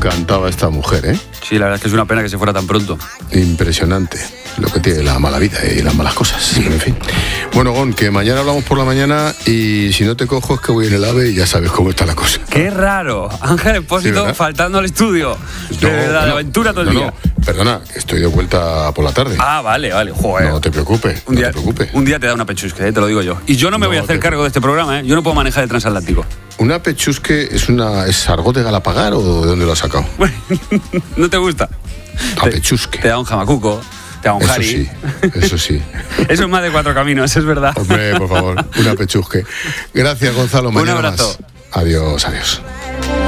encantaba esta mujer, ¿eh? Sí, la verdad es que es una pena que se fuera tan pronto. Impresionante lo que tiene la mala vida y las malas cosas. En fin. Bueno, Gon, que mañana hablamos por la mañana y si no te cojo es que voy en el AVE y ya sabes cómo está la cosa. ¡Qué raro! Ángel Expósito Sí, faltando al estudio. De verdad, de aventura todo el día. Perdona, que estoy de vuelta por la tarde. Ah, vale. Joder. No te preocupes, Un día te da una pechusque, te lo digo yo. Y yo no me voy a hacer cargo de este programa, ¿eh? Yo no puedo manejar el transatlántico. ¿Una pechusque es argot de Galapagar o de dónde lo has sacado? ¿No te gusta? A pechusque. Te da un jamacuco, te da un jari. Eso sí. Eso es más de 4 caminos, es verdad. Hombre, por favor, una pechusque. Gracias, Gonzalo. Mañana Un abrazo. más. Adiós.